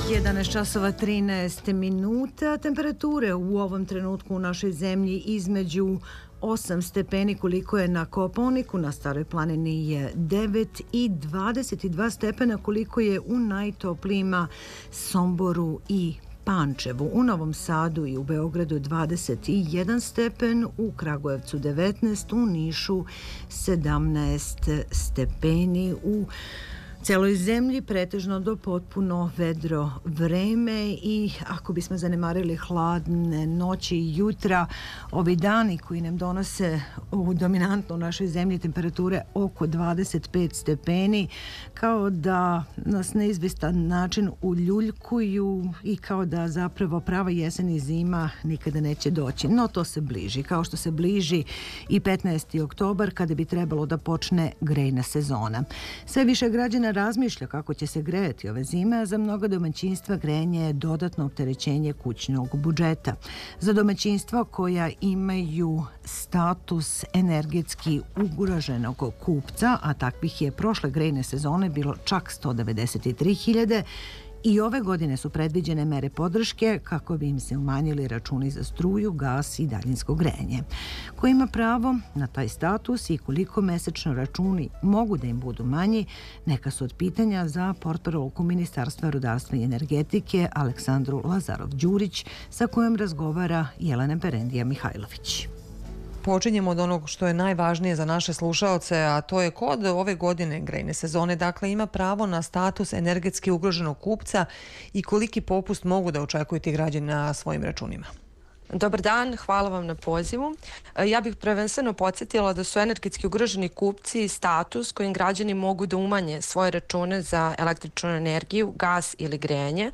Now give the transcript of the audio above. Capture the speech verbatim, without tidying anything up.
jedanaest časova trinaest minuta. Temperature u ovom trenutku u našoj zemlji između osam stepeni koliko je na Kopaoniku, na Staroj planini je devet i dvadeset dva stepena koliko je u najtoplijima Somboru i Pančevu. U Novom Sadu i u Beogradu dvadeset jedan stepen, u Kragujevcu devetnaest, u Nišu sedamnaest stepeni. U celoj zemlji pretežno do potpuno vedro vreme i ako bismo zanemarili hladne noći i jutra, ovi dani koji nam donose u dominantno u našoj zemlji temperature oko dvadeset pet stepeni, kao da nas na izvestan način uljuljkuju i kao da zapravo prava jesen i zima nikada neće doći. No to se bliži, kao što se bliži i petnaesti oktobar kada bi trebalo da počne grejna sezona. Sve više građana razmišlja kako će se grejati ove zime, a za mnoga domaćinstva grejanje je dodatno opterećenje kućnog budžeta. Za domaćinstva koja imaju status energetski ugroženog kupca, a takvih je prošle grejne sezone bilo čak sto devedeset tri hiljade, i ove godine su predviđene mere podrške kako bi im se umanjili računi za struju, gas i daljinsko grejanje. Ko ima pravo na taj status i koliko mesečno računi mogu da im budu manji, neka su od pitanja za portparolku Ministarstva rudarstva i energetike Aleksandru Lazarov-Đurić, sa kojom razgovara Jelena Perendija Mihajlović. Počinjemo od onog što je najvažnije za naše slušaoce, a to je kod ove godine grejne sezone. Dakle, ima pravo na status energetski ugroženog kupca i koliki popust mogu da očekuju ti građani na svojim računima. Dobar dan, hvala vam na pozivu. Ja bih prvenstveno podsjetila da su energetski ugroženi kupci status kojim građani mogu da umanje svoje račune za električnu energiju, gas ili grejanje.